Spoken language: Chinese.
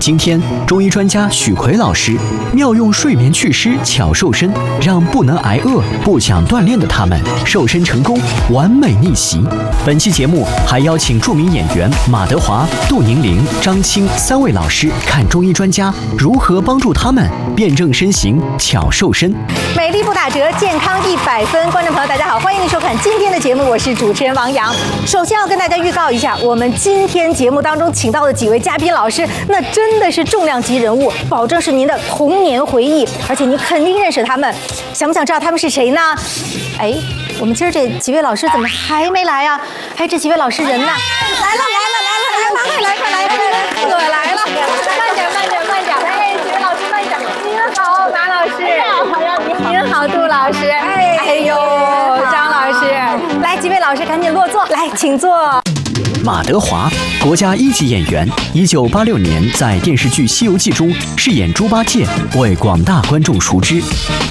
今天，中医专家许奎老师妙用睡眠祛湿巧瘦身，让不能挨饿、不想锻炼的他们瘦身成功，完美逆袭。本期节目还邀请著名演员马德华、杜宁玲、张青3位老师，看中医专家如何帮助他们辩证身形、巧瘦身。 美丽不打折，健康100分。观众朋友，大家好，欢迎您收看今天的节目，我是主持人王洋。首先要跟大家预告一下，我们今天节目当中请到的几位嘉宾老师，那真的是重量级人物，保证是您的童年回忆，而且您肯定认识他们。想不想知道他们是谁呢？哎，我们今儿这几位老师怎么还没来啊？哎，这几位老师人呢？来了，快来，各位来了，慢点，哎，几位老师慢点。您好，马老师。您好，杜老师。哎呦，张老师。来，几位老师赶紧落座，来，请坐。 马德华，国家1级演员，1986年在电视剧《西游记》中饰演猪八戒，为广大观众熟知。